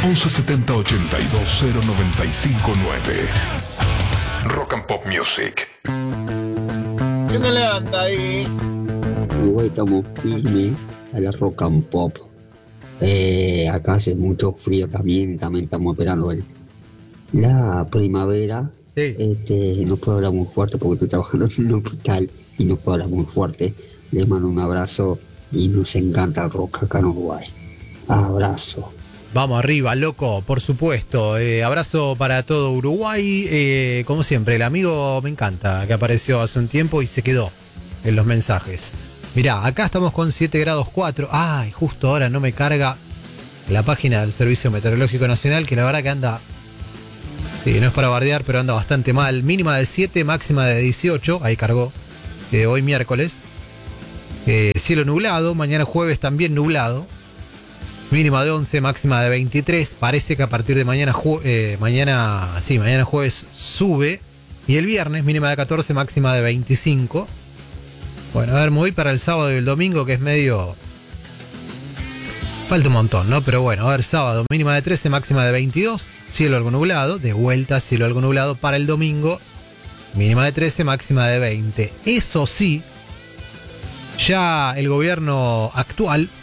1170 82 0959. Rock and Pop Music. ¿Quién le anda ahí? Uruguay estamos firmes a la rock and pop. Acá hace mucho frío también estamos esperando la primavera. Sí. No puedo hablar muy fuerte porque estoy trabajando en un hospital y no puedo hablar muy fuerte. Les mando un abrazo y nos encanta el rock acá en Uruguay. Abrazo. Vamos arriba, loco, por supuesto. Abrazo para todo Uruguay. Como siempre, el amigo me encanta, que apareció hace un tiempo y se quedó en los mensajes. Mirá, acá estamos con 7 grados 4. Ay, justo ahora no me carga la página del Servicio Meteorológico Nacional, que la verdad que anda... Sí, no es para bardear, pero anda bastante mal. Mínima de 7, máxima de 18. Ahí cargó. Hoy miércoles. Cielo nublado. Mañana jueves también nublado. Mínima de 11, máxima de 23. Parece que a partir de mañana jueves sube. Y el viernes, mínima de 14, máxima de 25. Bueno, a ver, me voy para el sábado y el domingo, que es medio... Falta un montón, ¿no? Pero bueno, a ver, sábado, mínima de 13, máxima de 22. Cielo algo nublado. De vuelta, cielo algo nublado para el domingo. Mínima de 13, máxima de 20. Eso sí, ya el gobierno actual